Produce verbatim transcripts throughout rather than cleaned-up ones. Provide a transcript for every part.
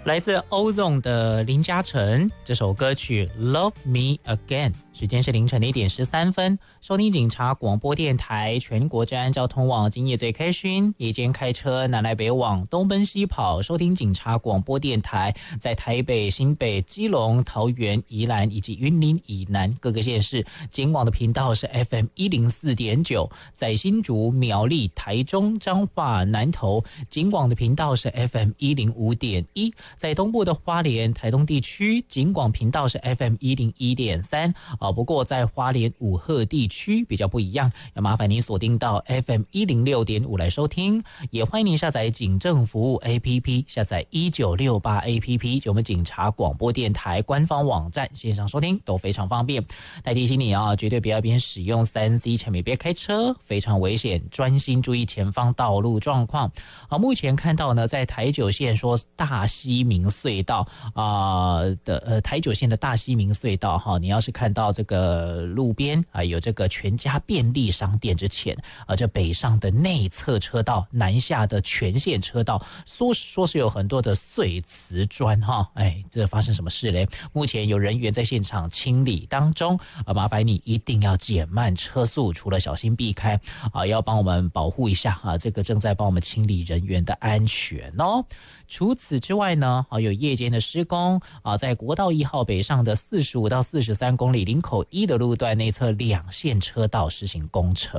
来自 Ozone 的林嘉诚，这首歌曲 Love Me Again， 时间是凌晨的一点十三分，收听警察广播电台全国治安交通网，今夜最开心，夜间开车南来北往，东奔西跑，收听警察广播电台，在台北、新北、基隆、桃园、宜兰以及云林以南各个县市，警广的频道是 F M 一零四点九，在新竹、苗栗、台中、彰化、南投，警广的频道是 F M 一零五点一。在东部的花莲、台东地区，警广频道是 F M 一零一点三啊。不过在花莲五鹤地区比较不一样，要麻烦您锁定到 F M 一零六点五来收听。也欢迎您下载警政服务 A P P， 下载一九六八 A P P， 就我们警察广播电台官方网站，线上收听都非常方便。再提醒你啊，绝对不要边使用 三 C 产品边开车，非常危险，专心注意前方道路状况。好，目前看到呢，在台九线说大溪明隧道啊、呃、的呃台九线的大溪明隧道哈，你要是看到这个路边啊、呃、有这个全家便利商店之前啊、呃，这北上的内侧车道、南下的全线车道，说说是有很多的碎瓷砖哈，哎，这发生什么事嘞？目前有人员在现场清理当中啊，麻烦你一定要减慢车速，除了小心避开啊，要帮我们保护一下啊，这个正在帮我们清理人员的安全哦。除此之外呢，有夜间的施工啊，在国道一号北上的四十五到四十三公里林口一的路段内侧两线车道施行工程。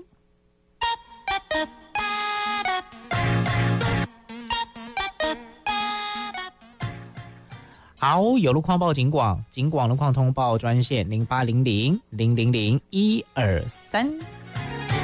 好，有路况报警广，警广路况通报专线零八零零零零零一二三。